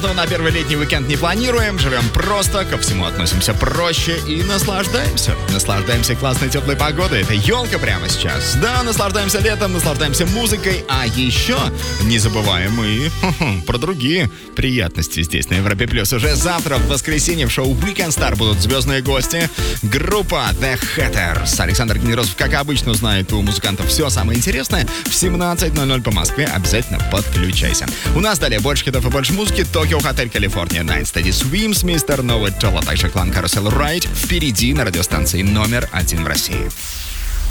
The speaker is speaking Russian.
Но на первый летний уикенд не планируем, живем просто, ко всему относимся проще и наслаждаемся. Наслаждаемся классной теплой погодой. Это елка прямо сейчас. Да, наслаждаемся летом, наслаждаемся музыкой, а еще не забываем и про другие приятности здесь на Европе+. Уже завтра, в воскресенье, в шоу Weekend Star будут звездные гости. Группа The Hatters. Александр Генерозов, как обычно, узнает у музыкантов все самое интересное. В 17:00 по Москве обязательно подключайся. У нас далее больше хитов и больше музыки. Tokyo Hotel California, Night Steady Swims, Mr. Новый Толл, а также клан Carousel Ride. Впереди на радиостанции номер 1 в России.